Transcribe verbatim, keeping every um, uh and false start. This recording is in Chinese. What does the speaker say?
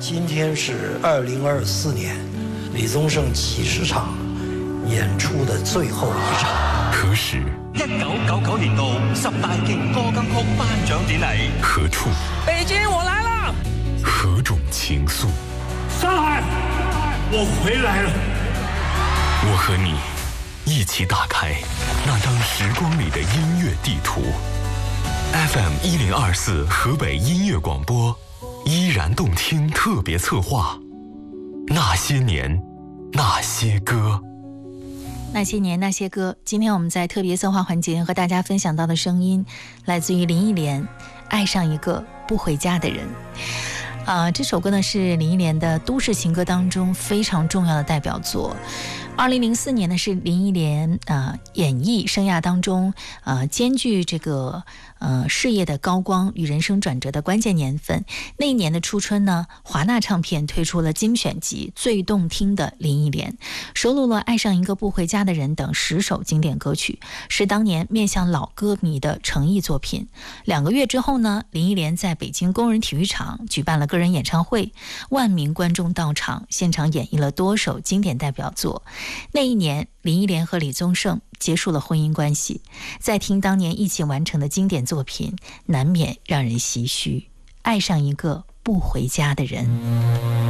今天是二零二四年李宗盛几十场演出的最后一场。 何时？ 一九九九年度十大勁歌金曲頒獎典禮。 何處？ 北京，我來了。 何種情愫？ 上海，我回來了。 我和你一起打開那張時光裡的音樂地圖。F M 一零二四河北音樂廣播，依然動聽特別策劃。那些年，那些歌。 那些年那些歌，今天我们在特别策划环节和大家分享到的声音，来自于林忆莲《爱上一个不回家的人》。啊，这首歌呢是林忆莲的都市情歌当中非常重要的代表作。二零零四年呢是林忆莲呃演艺生涯当中呃兼具这个呃事业的高光与人生转折的关键年份。那一年的初春呢，华纳唱片推出了精选集《最动听的林忆莲》，收录了《爱上一个不回家的人》等十首经典歌曲，是当年面向老歌迷的诚意作品。两个月之后呢，林忆莲在北京工人体育场举办了个人演唱会，万名观众到场，现场演绎了多首经典代表作。那一年，林忆莲和李宗盛结束了婚姻关系，在听当年一起完成的经典作品，难免让人唏嘘。爱上一个不回家的人。